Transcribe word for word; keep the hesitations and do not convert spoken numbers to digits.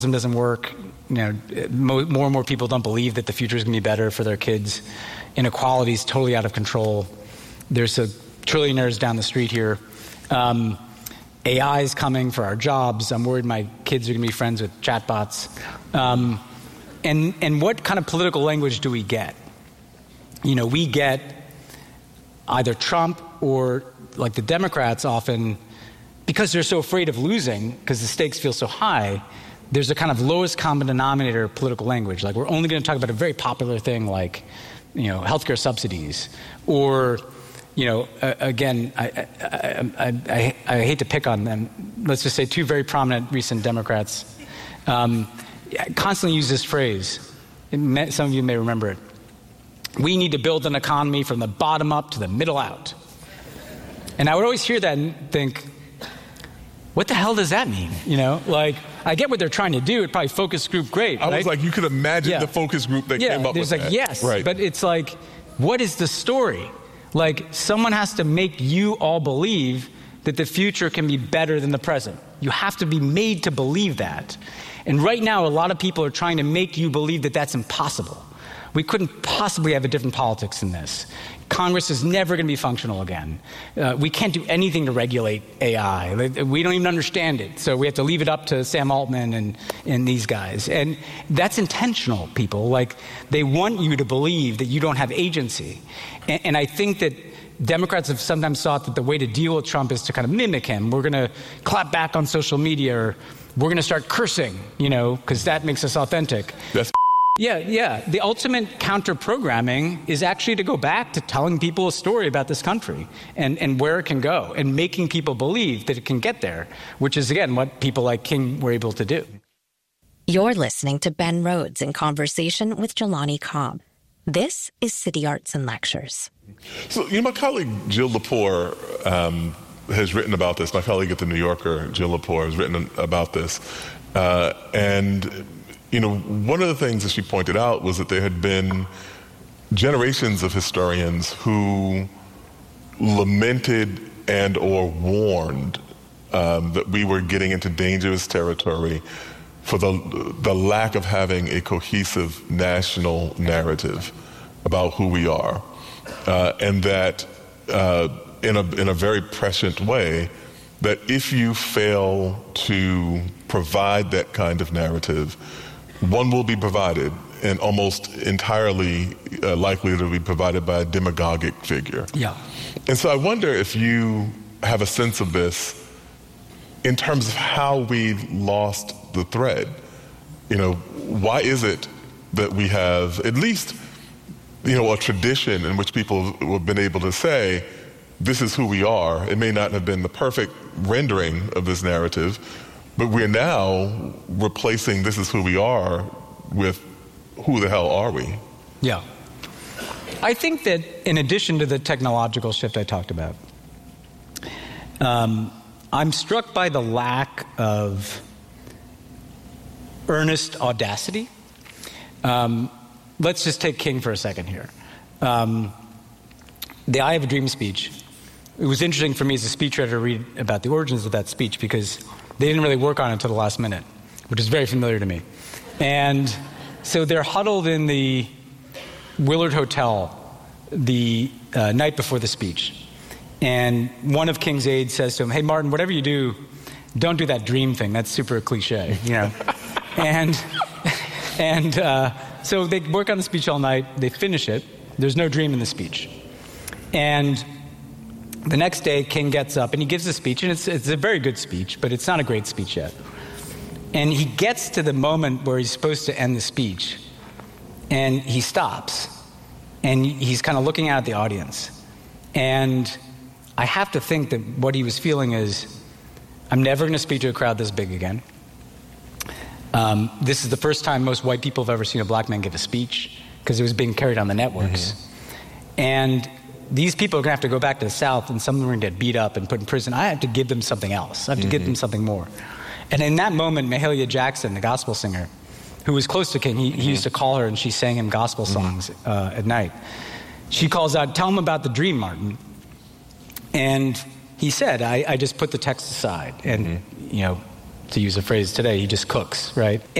doesn't work. You know, more and more people don't believe that the future is going to be better for their kids. Inequality is totally out of control. There's a trillionaires down the street here. Um, A I is coming for our jobs. I'm worried my kids are going to be friends with chatbots. Um, and and what kind of political language do we get? You know, we get either Trump or, like the Democrats often, because they're so afraid of losing, because the stakes feel so high, there's a kind of lowest common denominator of political language. Like, we're only going to talk about a very popular thing like, you know, healthcare subsidies, or, you know, uh, again, I I, I, I I hate to pick on them. Let's just say two very prominent recent Democrats um, constantly use this phrase. It may, some of you may remember it. We need to build an economy from the bottom up to the middle out. And I would always hear that and think, what the hell does that mean? You know, like, I get what they're trying to do. It probably focus group great. I right? was like, you could imagine yeah. the focus group that yeah, came up with there's like, that. yes, right. But it's like, what is the story? Like, someone has to make you all believe that the future can be better than the present. You have to be made to believe that. And right now, a lot of people are trying to make you believe that that's impossible. We couldn't possibly have a different politics than this. Congress is never going to be functional again. Uh, we can't do anything to regulate A I. We don't even understand it. So we have to leave it up to Sam Altman and, and these guys. And that's intentional, people. Like, they want you to believe that you don't have agency. And, and I think that Democrats have sometimes thought that the way to deal with Trump is to kind of mimic him. We're going to clap back on social media, or we're going to start cursing, you know, because that makes us authentic. That's Yeah, yeah. The ultimate counter-programming is actually to go back to telling people a story about this country and, and where it can go, and making people believe that it can get there, which is, again, what people like King were able to do. You're listening to Ben Rhodes in conversation with Jelani Cobb. This is City Arts and Lectures. So, you know, my colleague Jill Lepore um, has written about this. My colleague at The New Yorker, Jill Lepore, has written about this. Uh, and... You know, one of the things that she pointed out was that there had been generations of historians who lamented and or warned um, that we were getting into dangerous territory for the the lack of having a cohesive national narrative about who we are, uh, and that uh, in a in a very prescient way, that if you fail to provide that kind of narrative, one will be provided, and almost entirely uh, likely to be provided by a demagogic figure. Yeah. And so I wonder if you have a sense of this in terms of how we lost the thread. You know, why is it that we have at least, you know, a tradition in which people have been able to say, this is who we are. It may not have been the perfect rendering of this narrative, but we're now replacing this is who we are with who the hell are we? Yeah. I think that in addition to the technological shift I talked about, um, I'm struck by the lack of earnest audacity. Um, let's just take King for a second here. Um, the I Have a Dream speech. It was interesting for me as a speechwriter to read about the origins of that speech, because they didn't really work on it until the last minute, which is very familiar to me. And so they're huddled in the Willard Hotel the uh, night before the speech. And one of King's aides says to him, hey, Martin, whatever you do, don't do that dream thing. That's super cliche, you know. and and uh, so they work on the speech all night. They finish it. There's no dream in the speech. And the next day, King gets up and he gives a speech, and it's, it's a very good speech, but it's not a great speech yet. And he gets to the moment where he's supposed to end the speech, and he stops, and he's kind of looking out at the audience. And I have to think that what he was feeling is, I'm never going to speak to a crowd this big again. Um, this is the first time most white people have ever seen a black man give a speech, because it was being carried on the networks. Mm-hmm. And these people are going to have to go back to the South, and some of them are going to get beat up and put in prison. I have to give them something else. I have to mm-hmm. give them something more. And in that moment, Mahalia Jackson, the gospel singer, who was close to King, he, mm-hmm. he used to call her, and she sang him gospel songs mm-hmm. uh, at night. She calls out, tell him about the dream, Martin. And he said, I, I just put the text aside and, mm-hmm. you know, to use a phrase today, he just cooks, right?